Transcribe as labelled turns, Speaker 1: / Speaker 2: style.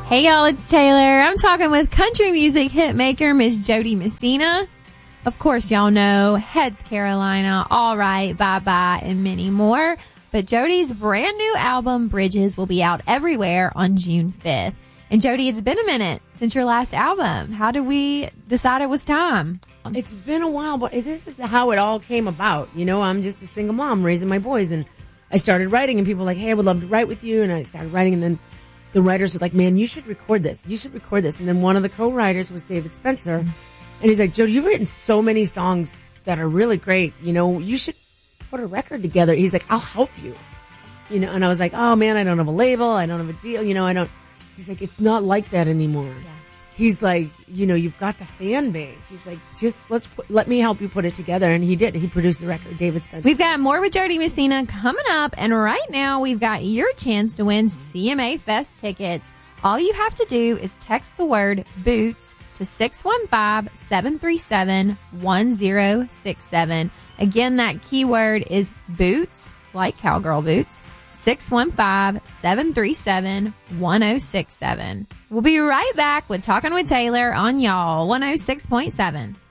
Speaker 1: Hey y'all, it's Taylor. I'm talking with country music hitmaker Miss Jody Messina. Of course, y'all know Heads Carolina, All Right, Bye Bye, and many more. But Jody's brand new album, Bridges, will be out everywhere on June 5th. And Jody, it's been a minute since your last album. How did we decide it was time?
Speaker 2: It's been a while, but this is how it all came about. You know, I'm just a single mom raising my boys, and I started writing, and people were like, hey, I would love to write with you. And I started writing, and then the writers were like, man, you should record this. You should record this. And then one of the co-writers was David Spencer. And he's like, Jody, you've written so many songs that are really great. You know, you should put a record together. He's like, I'll help you. You know, and I was like, oh man, I don't have a label. I don't have a deal. You know, he's like, it's not like that anymore. Yeah. He's like, you know, you've got the fan base. He's like, just let me help you put it together. And he did. He produced the record, David Spencer.
Speaker 1: We've got more with Jody Messina coming up. And right now we've got your chance to win CMA Fest tickets. All you have to do is text the word BOOTS to 615-737-1067. Again, that keyword is BOOTS, like cowgirl boots. 615-737-1067. We'll be right back with Talking with Taylor on y'all 106.7.